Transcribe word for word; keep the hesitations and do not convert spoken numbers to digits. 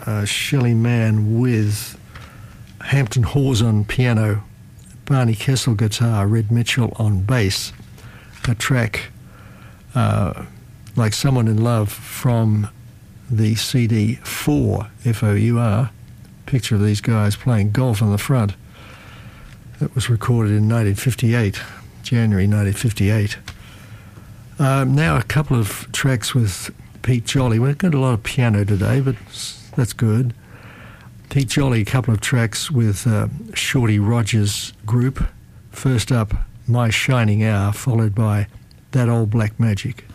uh, Shelley Mann with Hampton Hawes on piano, Barney Kessel guitar, Red Mitchell on bass. A track uh, like Someone in Love from the C D Four, F O U R, picture of these guys playing golf on the front. That was recorded in nineteen fifty-eight, January nineteen fifty-eight. Um, now a couple of tracks with Pete Jolly. We've got a lot of piano today, but that's good. Pete Jolly, a couple of tracks with uh, Shorty Rogers Group. First up, My Shining Hour, followed by That Old Black Magic.